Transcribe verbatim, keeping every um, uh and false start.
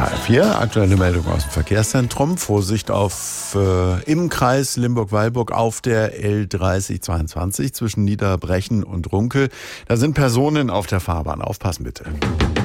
H R vier, aktuelle Meldung aus dem Verkehrszentrum. Vorsicht auf äh, im Kreis Limburg-Weilburg auf der L dreißig zweiundzwanzig zwischen Niederbrechen und Runkel. Da sind Personen auf der Fahrbahn. Aufpassen bitte.